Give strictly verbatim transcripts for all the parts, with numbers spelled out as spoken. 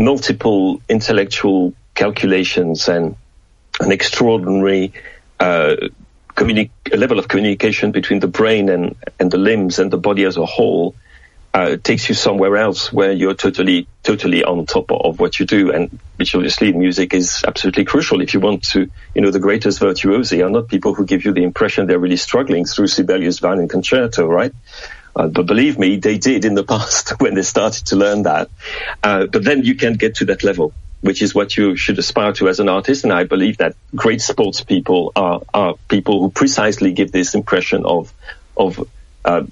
multiple intellectual calculations and an extraordinary uh, communi- level of communication between the brain and, and the limbs and the body as a whole uh, takes you somewhere else where you're totally, totally on top of what you do. And which obviously in music is absolutely crucial. If you want to, you know, the greatest virtuosi are not people who give you the impression they're really struggling through Sibelius' violin concerto, right? Uh, but believe me, they did in the past when they started to learn that. Uh, but then you can get to that level, which is what you should aspire to as an artist. And I believe that great sports people are, are people who precisely give this impression of, of, uh,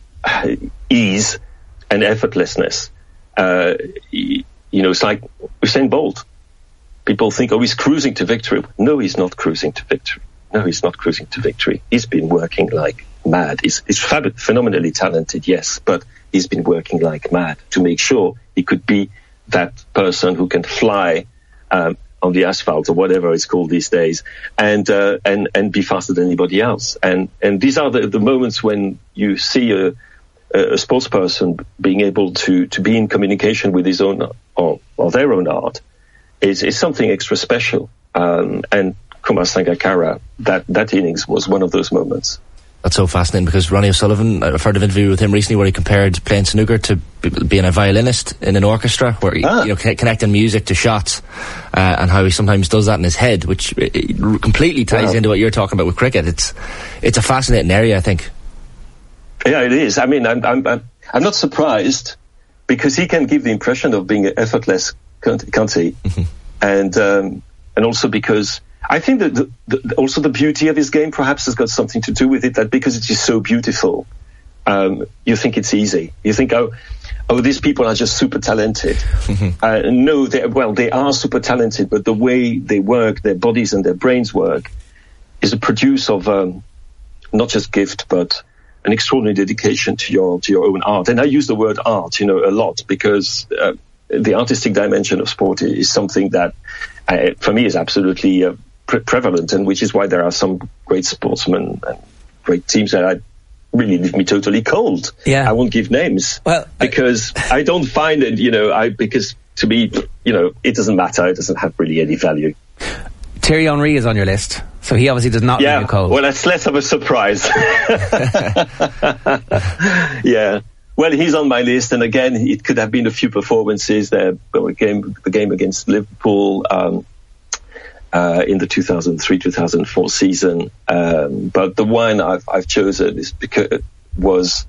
ease and effortlessness. Uh, you know, it's like Usain Bolt. People think, oh, he's cruising to victory. No, he's not cruising to victory. No, he's not cruising to victory. He's been working like mad. He's, he's fab- phenomenally talented, yes, but he's been working like mad to make sure he could be that person who can fly um, on the asphalt or whatever it's called these days, and uh, and and be faster than anybody else. And and these are the, the moments when you see a, a sports person being able to, to be in communication with his own or, or their own art is, is something extra special. Um, and Kumar Sangakkara, that, that innings was one of those moments. That's so fascinating, because Ronnie O'Sullivan, I've heard an interview with him recently where he compared playing snooker to being a violinist in an orchestra, where he, ah. you know, connecting music to shots, uh, and how he sometimes does that in his head, which completely ties yeah. into what you're talking about with cricket. It's it's a fascinating area, I think. Yeah, it is. I mean, I'm I'm I'm not surprised, because he can give the impression of being effortless, can't, can't he? Mm-hmm. And um, and also because I think that the, the, also the beauty of his game perhaps has got something to do with it, that because it is so beautiful, um, you think it's easy. You think, oh, oh, these people are just super talented. Mm-hmm. Uh, no, they, well, they are super talented, but the way they work, their bodies and their brains work, is a produce of um, not just gift, but an extraordinary dedication to your to your own art. And I use the word art, you know, a lot, because uh, the artistic dimension of sport is something that, uh, for me, is absolutely uh, pre- prevalent, and which is why there are some great sportsmen and great teams that I really leave me totally cold. Yeah. I won't give names, well, because I, I don't find it, you know, I because to me, you know, it doesn't matter. It doesn't have really any value. Thierry Henry is on your list, so he obviously does not yeah, leave you cold. Well, that's less of a surprise. Yeah. Well, he's on my list, and again, it could have been a few performances there. The game, the game against Liverpool um, uh, in the two thousand three two thousand four season. Um, but the one I've, I've chosen is because was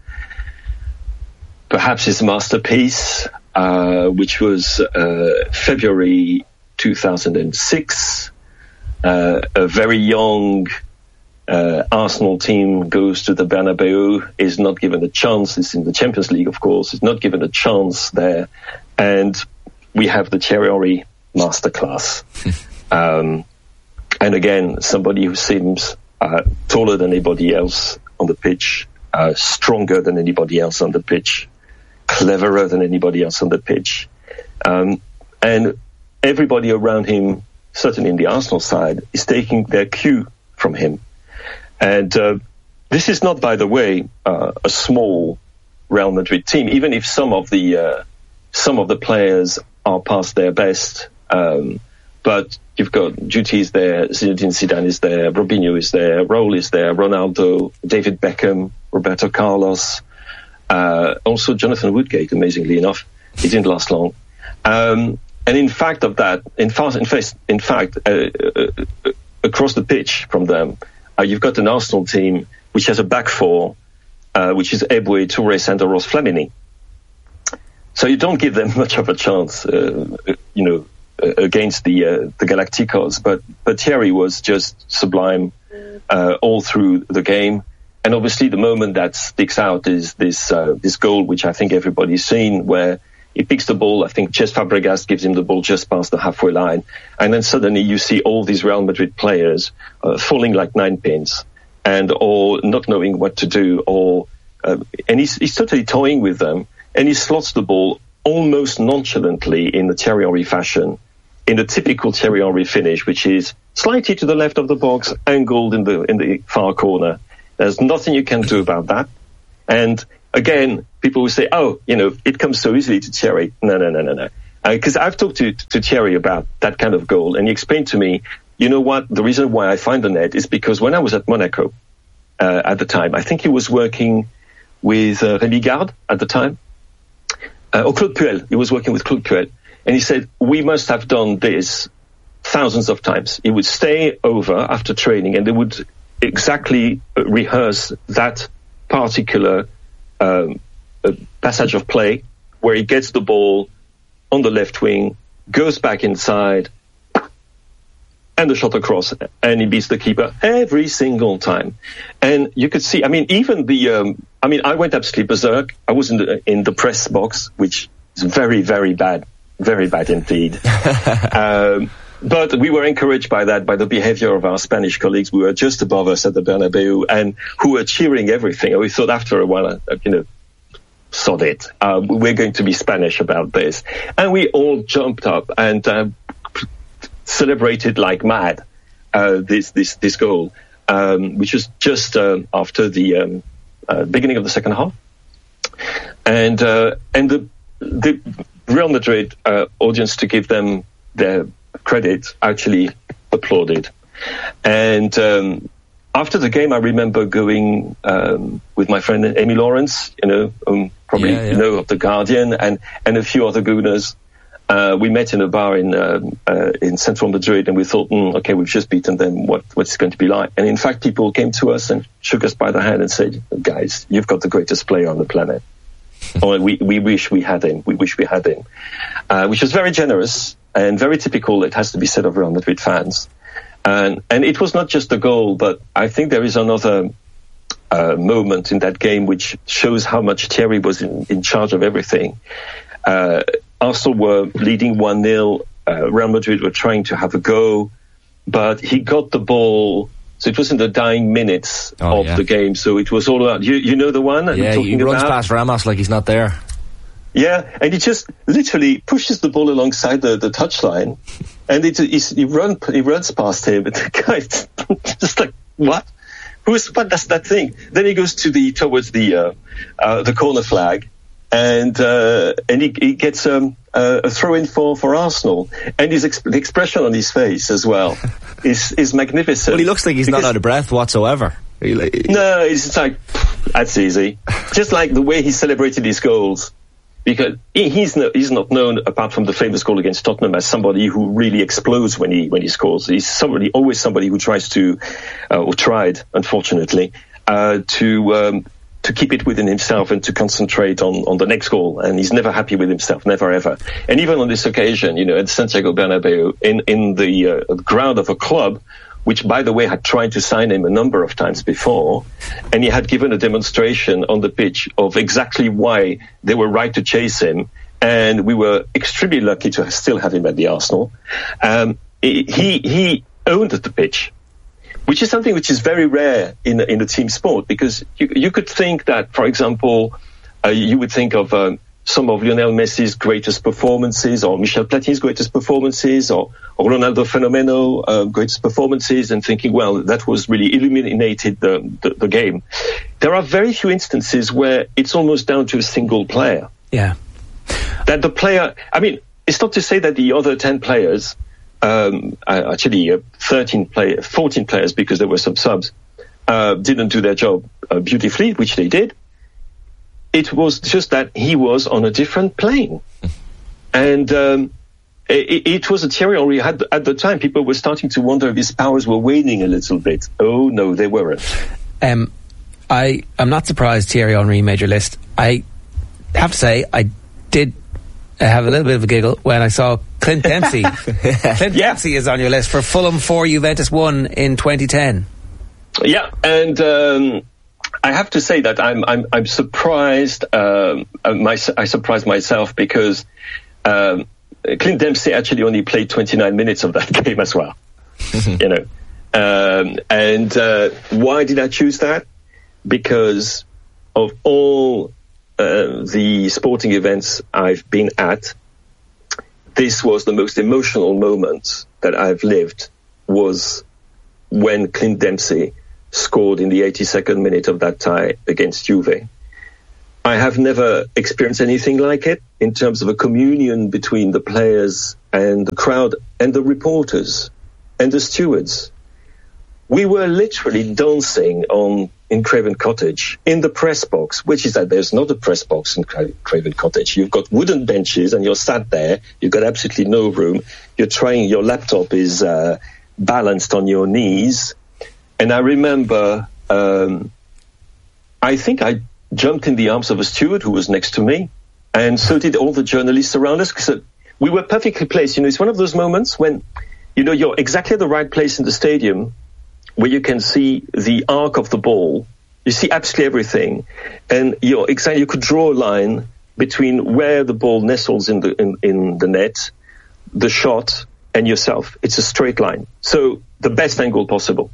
perhaps his masterpiece, uh, which was uh, February two thousand six. Uh, a very young uh, Arsenal team goes to the Bernabeu, is not given a chance. It's in the Champions League, of course. Is not given a chance there, and we have the Thierry Henry masterclass. um, and again, somebody who seems uh, taller than anybody else on the pitch, uh, stronger than anybody else on the pitch, cleverer than anybody else on the pitch, um, and everybody around him, certainly in the Arsenal side, is taking their cue from him. And uh, this is not, by the way, uh, a small Real Madrid team, even if some of the uh, some of the players are past their best. Um, but you've got Guti is there, Zinedine Zidane is there, Robinho is there, Raul is there, Ronaldo, David Beckham, Roberto Carlos, uh, also Jonathan Woodgate, amazingly enough. He didn't last long. Um, And in fact of that, in fact, in fact, in fact uh, uh, across the pitch from them, uh, you've got an Arsenal team which has a back four, uh, which is Eboué, Touré, Senderos, Flamini. So you don't give them much of a chance, uh, you know, uh, against the uh, the Galacticos. But but Thierry was just sublime uh, all through the game. And obviously, the moment that sticks out is this uh, this goal, which I think everybody's seen, where he picks the ball. I think Cesc Fabregas gives him the ball just past the halfway line. And then suddenly you see all these Real Madrid players uh, falling like nine pins and or not knowing what to do. or uh, And he's, he's totally toying with them. And he slots the ball almost nonchalantly in the Thierry Henry fashion, in the typical Thierry Henry finish, which is slightly to the left of the box, angled in the in the far corner. There's nothing you can do about that. And again, people will say, oh, you know, it comes so easily to Thierry. No, no, no, no, no. Because uh, I've talked to, to Thierry about that kind of goal, and he explained to me, you know what, the reason why I find the net is because when I was at Monaco uh, at the time, I think he was working with uh, Rémi Garde at the time, uh, or Claude Puel. He was working with Claude Puel. And he said, we must have done this thousands of times. He would stay over after training and they would exactly rehearse that particular um, passage of play where he gets the ball on the left wing, goes back inside, and the shot across, and he beats the keeper every single time. And you could see, I mean, even the, um, I mean, I went absolutely berserk. I was in the, in the press box, which is very, very bad, very bad indeed. um, but we were encouraged by that, by the behavior of our Spanish colleagues who were just above us at the Bernabeu and who were cheering everything. And we thought after a while, uh, you know, sod it. Uh, we're going to be Spanish about this. And we all jumped up and, uh, celebrated like mad uh, this this this goal, um, which was just uh, after the um, uh, beginning of the second half, and uh, and the the Real Madrid uh, audience, to give them their credit, actually applauded. And um, after the game, I remember going um, with my friend Amy Lawrence, you know, um, probably yeah, yeah. you know of The Guardian, and and a few other gooners. Uh, we met in a bar in uh, uh, in central Madrid, and we thought, mm, okay, we've just beaten them. What what's it going to be like? And in fact, people came to us and shook us by the hand and said, "Guys, you've got the greatest player on the planet." Or we we wish we had him. We wish we had him, uh, which was very generous and very typical. It has to be said of Real Madrid fans. And and it was not just the goal, but I think there is another uh, moment in that game which shows how much Thierry was in, in charge of everything. Uh, Arsenal were leading one nil. Uh, Real Madrid were trying to have a go, but he got the ball. So it was in the dying minutes oh, of yeah. the game. So it was all about, you, you know the one? Yeah, he runs about? past Ramos like he's not there. Yeah, and he just literally pushes the ball alongside the, the touchline, and it, he, run, he runs past him, and the guy just like, what? Who's, what, that's that thing? Then he goes to the, towards the, uh, uh, the corner flag, and uh, and he, he gets um, uh, a throw in for, for Arsenal, and his exp- the expression on his face as well is is magnificent. Well, he looks like he's not out of breath whatsoever. He, like, no, it's like that's easy. Just like the way he celebrated his goals, because he, he's no, he's not known apart from the famous goal against Tottenham as somebody who really explodes when he when he scores. He's somebody always somebody who tries to uh, or tried, unfortunately, uh, to. Um, to keep it within himself and to concentrate on, on the next goal. And he's never happy with himself, never ever. And even on this occasion, you know, at Santiago Bernabeu, in, in the uh, ground of a club, which, by the way, had tried to sign him a number of times before, and he had given a demonstration on the pitch of exactly why they were right to chase him. And we were extremely lucky to still have him at the Arsenal. Um, he, he owned the pitch, which is something which is very rare in in a team sport, because you you could think that, for example, uh, you would think of um, some of Lionel Messi's greatest performances, or Michel Platini's greatest performances, or, or Ronaldo Fenomeno uh, greatest performances, and thinking, well, that was really illuminated the, the the game. There are very few instances where it's almost down to a single player. Yeah, that the player. I mean, it's not to say that the other ten players. Um, actually, uh, thirteen players, fourteen players, because there were some subs, uh, didn't do their job uh, beautifully, which they did. It was just that he was on a different plane. And um, it, it was a Thierry Henry. At, at the time, people were starting to wonder if his powers were waning a little bit. Oh, no, they weren't. Um, I, I'm not surprised Thierry Henry made your list. I have to say, I did have a little bit of a giggle when I saw Clint Dempsey. Clint yeah. Dempsey is on your list for Fulham four, Juventus one in twenty ten. Yeah, and um, I have to say that I'm I'm, I'm surprised. Um, my, I surprised myself because um, Clint Dempsey actually only played twenty-nine minutes of that game as well. you know, um, and uh, why did I choose that? Because of all Uh, the sporting events I've been at, this was the most emotional moment that I've lived, was when Clint Dempsey scored in the eighty-second minute of that tie against Juve. I have never experienced anything like it in terms of a communion between the players and the crowd and the reporters and the stewards. We were literally dancing on in Craven Cottage in the press box, which is that there's not a press box in Cra- Craven Cottage. You've got wooden benches and you're sat there. You've got absolutely no room. You're trying, your laptop is uh, balanced on your knees. And I remember, um, I think I jumped in the arms of a steward who was next to me, and so did all the journalists around us, because we were perfectly placed. You know, it's one of those moments when, you know, you're exactly at the right place in the stadium where you can see the arc of the ball. You see absolutely everything, and you're exactly, you could draw a line between where the ball nestles in the in, in the net, the shot, and yourself. It's a straight line. So the best angle possible.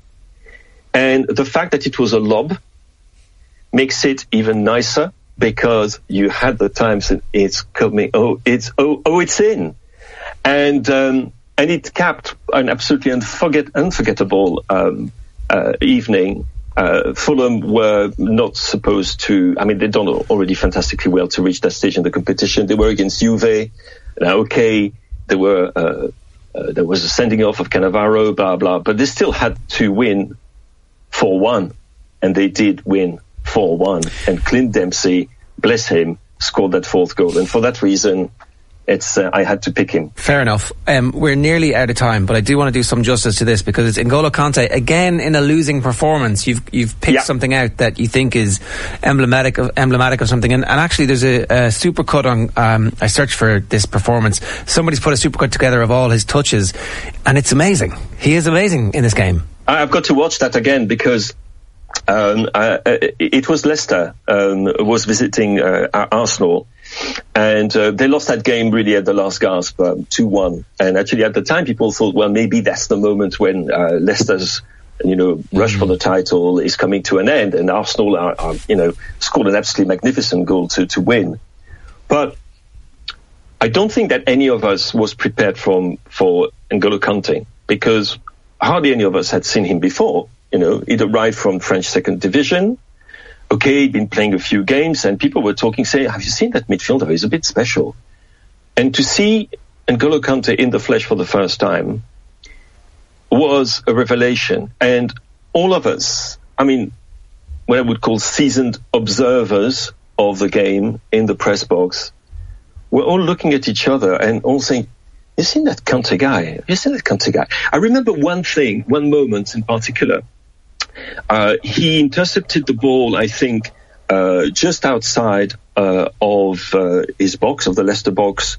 And the fact that it was a lob makes it even nicer, because you had the times that it's coming, oh, it's, oh, oh, it's in. And, um, and it capped an absolutely unforget, unforgettable, um, uh, evening. Uh, Fulham were not supposed to, I mean, they'd done already fantastically well to reach that stage in the competition. They were against Juve. Now, okay, there were, uh, uh, there was a sending off of Cannavaro, blah, blah, but they still had to win four one, and they did win four one, and Clint Dempsey, bless him, scored that fourth goal, and for that reason it's uh, I had to pick him. Fair enough. Um, we're nearly out of time, but I do want to do some justice to this, because it's N'Golo Kante again in a losing performance. You've you've picked yeah. something out that you think is emblematic of emblematic of something, and, and actually there's a, a supercut on. Um, I searched for this performance. Somebody's put a supercut together of all his touches, and it's amazing. He is amazing in this game. I've got to watch that again, because um, uh, it was Leicester um, was visiting uh, Arsenal, and uh, they lost that game really at the last gasp, um, two one. And actually at the time people thought, well, maybe that's the moment when uh, Leicester's, you know, rush mm-hmm. for the title is coming to an end, and Arsenal are, are you know, scored an absolutely magnificent goal to, to win. But I don't think that any of us was prepared from, for N'Golo Kante, because hardly any of us had seen him before. You know, he'd arrived from French second division. Okay, he'd been playing a few games, and people were talking, saying, have you seen that midfielder? He's a bit special. And to see N'Golo Kante in the flesh for the first time was a revelation. And all of us, I mean, what I would call seasoned observers of the game in the press box, were all looking at each other and all saying, you seen that Kante guy? Have you seen that Kante guy? I remember one thing, one moment in particular. Uh, he intercepted the ball, I think, uh, just outside uh, of uh, his box, of the Leicester box,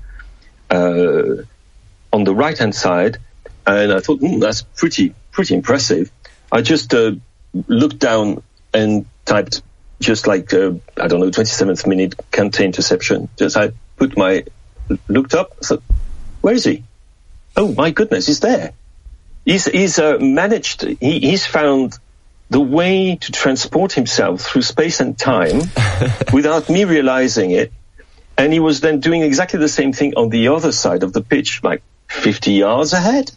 uh, on the right-hand side. And I thought, mm, that's pretty, pretty impressive. I just uh, looked down and typed just like, uh, I don't know, twenty-seventh minute Kante interception. Just I put my, looked up, I thought, where is he? Oh my goodness, he's there. He's he's uh, managed. He, he's found the way to transport himself through space and time without me realizing it. And he was then doing exactly the same thing on the other side of the pitch, like fifty yards ahead.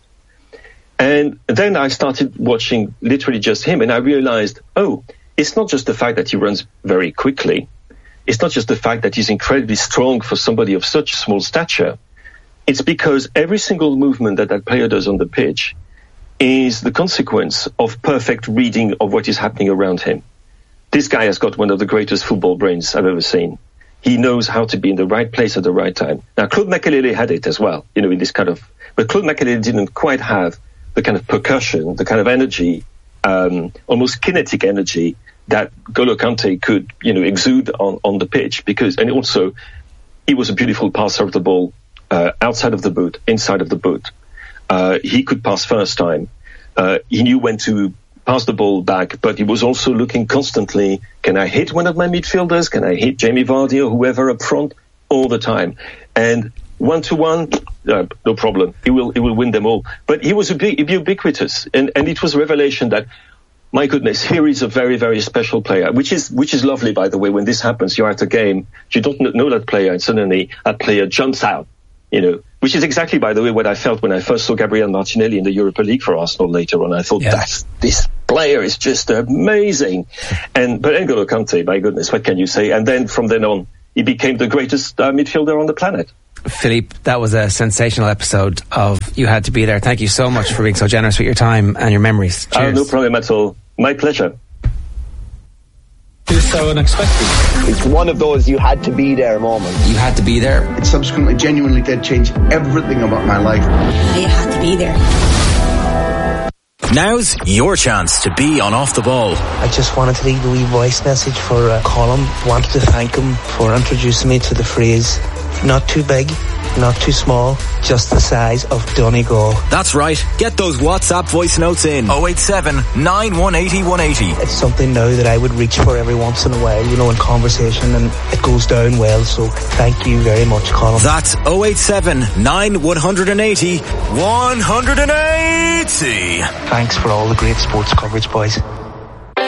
And then I started watching literally just him, and I realized, oh, it's not just the fact that he runs very quickly. It's not just the fact that he's incredibly strong for somebody of such small stature. It's because every single movement that that player does on the pitch is the consequence of perfect reading of what is happening around him. This guy has got one of the greatest football brains I've ever seen. He knows how to be in the right place at the right time. Now, Claude Makélélé had it as well, you know, in this kind of, but Claude Makélélé didn't quite have the kind of percussion, the kind of energy, um, almost kinetic energy that N'Golo Kante could, you know, exude on, on the pitch, because, and also he was a beautiful passer of the ball, uh, outside of the boot, inside of the boot. Uh, he could pass first time. Uh, he knew when to pass the ball back, but he was also looking constantly, can I hit one of my midfielders? Can I hit Jamie Vardy or whoever up front? All the time. And one to one, uh, no problem. He will, he will win them all. But he was ubiquitous. And, and it was a revelation that, my goodness, here is a very, very special player, which is, which is lovely, by the way. When this happens, you're at a game, you don't know that player, and suddenly that player jumps out, you know, which is exactly, by the way, what I felt when I first saw Gabriel Martinelli in the Europa League for Arsenal later on. I thought, yeah. that's, this player is just amazing. And, but N'Golo Kante, my goodness, what can you say? And then from then on, he became the greatest uh, midfielder on the planet. Philippe, that was a sensational episode of You Had to Be There. Thank you so much for being so generous with your time and your memories. Cheers. Oh, no problem at all. My pleasure. It was so unexpected. It's one of those you had to be there moments. You had to be there. It subsequently genuinely did change everything about my life. You had to be there. Now's your chance to be on Off the Ball. I just wanted to leave a wee voice message for uh, Colin. Wanted to thank him for introducing me to the phrase, not too big, not too small, just the size of Donegal. That's right. Get those WhatsApp voice notes in oh eight seven, nine one eight oh, one eight oh. It's something now that I would reach for every once in a while, you know, in conversation, and it goes down well, so thank you very much, Colin. That's oh eight seven, nine one eight oh, one eight oh. Thanks for all the great sports coverage, boys.